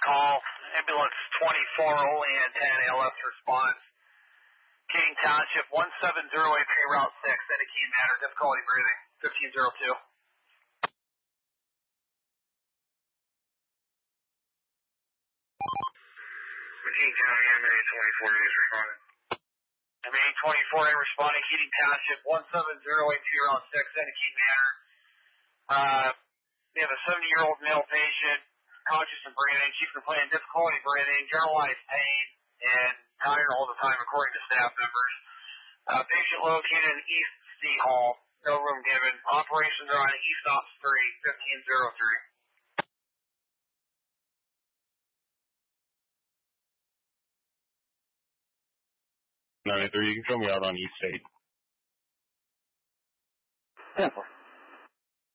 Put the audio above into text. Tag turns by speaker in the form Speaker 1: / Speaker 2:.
Speaker 1: call. Ambulance 24, Olean 10, ALS response. Keating Township, 1708 Route 6, Key Matter, difficulty breathing, 1502.
Speaker 2: Keating County, MA24 is responding.
Speaker 1: MA24 responding, Keating Township, 1708 Route 6, Key Matter. We have a 70-year-old male patient, conscious and breathing. Chief complaining difficulty breathing, generalized pain, and tired all the time, according to staff members. Patient located in East C Hall. No room given. Operations are on East Ops 3, 1503.
Speaker 3: 93, you can show me out on East State.
Speaker 1: 10-4.